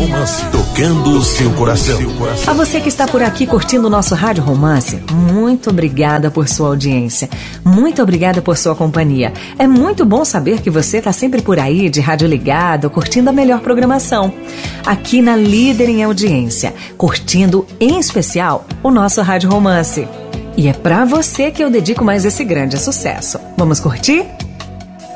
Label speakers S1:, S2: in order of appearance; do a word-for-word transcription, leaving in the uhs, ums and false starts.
S1: Romance, tocando o seu coração.
S2: A você que está por aqui curtindo o nosso Rádio Romance, muito obrigada por sua audiência. Muito obrigada por sua companhia. É muito bom saber que você está sempre por aí, de rádio ligado, curtindo a melhor programação. Aqui na Líder em Audiência, curtindo em especial o nosso Rádio Romance. E é pra você que eu dedico mais esse grande sucesso. Vamos curtir?